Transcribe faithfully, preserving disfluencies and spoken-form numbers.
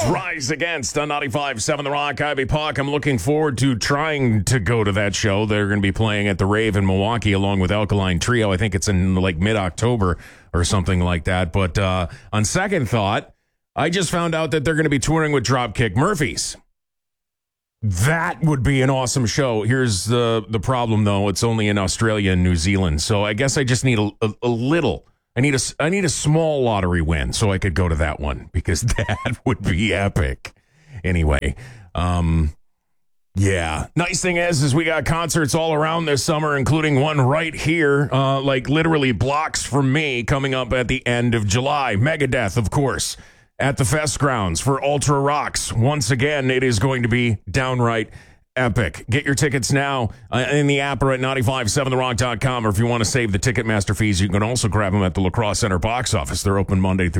Rise Against on ninety-five point seven The Rock. Ivy Park. I'm looking forward to trying to go to that show. They're going to be playing at the Rave in Milwaukee along with Alkaline Trio. I think it's in like mid-October or something like that. But uh, on second thought, I just found out that they're going to be touring with Dropkick Murphys. That would be an awesome show. Here's the, the problem, though. It's only in Australia and New Zealand. So I guess I just need a, a, a little... I need a, I need a small lottery win so I could go to that one because that would be epic. Anyway, um, yeah. Nice thing is, is we got concerts all around this summer, including one right here, uh, like literally blocks from me coming up at the end of July. Megadeth, of course, at the Fest grounds for Ultra Rocks. Once again, it is going to be downright epic. Get your tickets now uh, in the app or at nine five seven the rock dot com, or if you want to save the Ticketmaster fees, you can also grab them at the La Crosse Center box office. They're open Monday through